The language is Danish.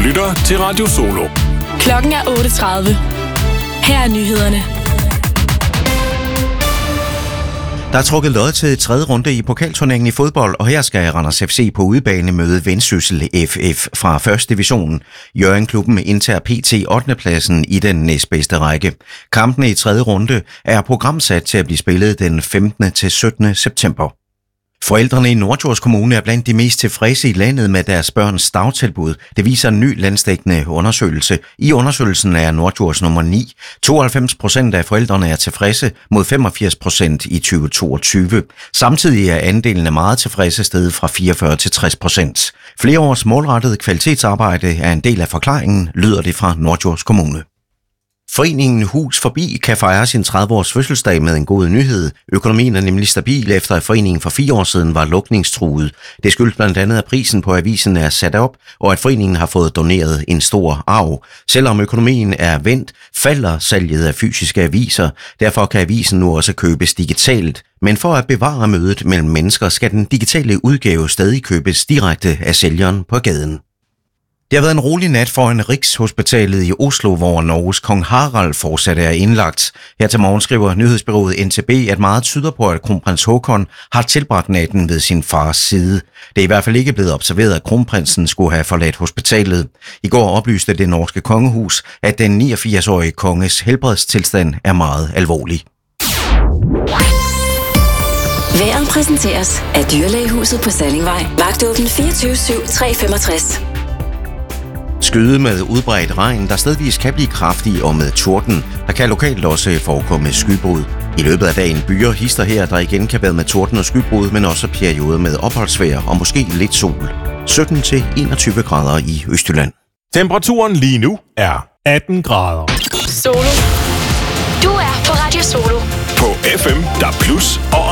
lytter til Radio Solo. Klokken er 8:30. Her er nyhederne. Der er trukket lod til tredje runde i pokalturneringen i fodbold, og her skal Randers FC på udebane møde Vendsyssel FF fra 1. division. Hjørring-klubben indtager PT 8. pladsen i den næstbedste række. Kampene i tredje runde er programsat til at blive spillet den 15. til 17. september. Forældrene i Norddjurs Kommune er blandt de mest tilfredse i landet med deres børns dagtilbud. Det viser en ny landsdækkende undersøgelse. I undersøgelsen er Norddjurs nummer 9. 92% af forældrene er tilfredse mod 85% i 2022. Samtidig er andelen af meget tilfredse steget fra 44 til 60%. Flere års målrettet kvalitetsarbejde er en del af forklaringen, lyder det fra Norddjurs Kommune. Foreningen Hus Forbi kan fejre sin 30-års fødselsdag med en god nyhed. Økonomien er nemlig stabil, efter at foreningen for 4 år siden var lukningstruet. Det skyldes blandt andet, at prisen på avisen er sat op, og at foreningen har fået doneret en stor arv. Selvom økonomien er vendt, falder salget af fysiske aviser. Derfor kan avisen nu også købes digitalt. Men for at bevare mødet mellem mennesker, skal den digitale udgave stadig købes direkte af sælgeren på gaden. Det har været en rolig nat foran Rigshospitalet i Oslo, hvor Norges kong Harald fortsat er indlagt. Her til morgen skriver nyhedsbureauet NTB, at meget tyder på, at kronprins Haakon har tilbragt natten ved sin fars side. Det er i hvert fald ikke blevet observeret, at kronprinsen skulle have forladt hospitalet. I går oplyste det norske kongehus, at den 89-årige konges helbredstilstand er meget alvorlig. Vejret præsenteres af Dyrlægehuset på Sallingvej. Vagtåben 24/7, 365. Skyde med udbredt regn, der stedvis kan blive kraftig og med torden. Der kan lokalt også forekomme skybrud. I løbet af dagen byer hister her, der igen kan være med torden og skybrud, men også perioder med opholdsvejr og måske lidt sol. 17 til 21 grader i Østjylland. Temperaturen lige nu er 18 grader. Solo. Du er på Radio Solo. På FM, der plus og